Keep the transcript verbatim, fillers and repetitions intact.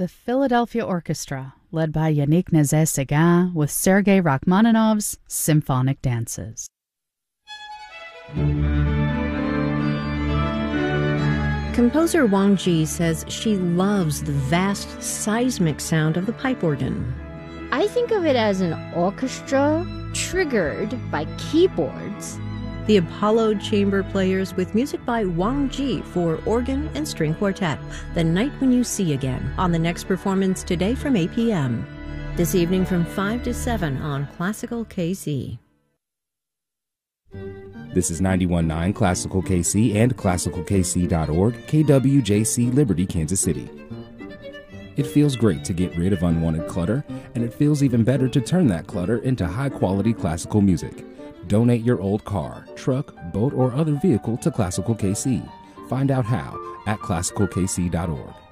The Philadelphia Orchestra, led by Yannick Nézet-Séguin with Sergei Rachmaninoff's Symphonic Dances. Composer Wang Ji says she loves the vast seismic sound of the pipe organ. I think of it as an orchestra triggered by keyboards. The Apollo Chamber Players with music by Wang Ji for organ and string quartet, The Night When You See Again, on the next performance today from eight p.m. This evening from five to seven on Classical K C. This is ninety-one point nine Classical K C and classical k c dot org, K W J C Liberty, Kansas City. It feels great to get rid of unwanted clutter, and it feels even better to turn that clutter into high-quality classical music. Donate your old car, truck, boat, or other vehicle to Classical K C. Find out how at classical k c dot org.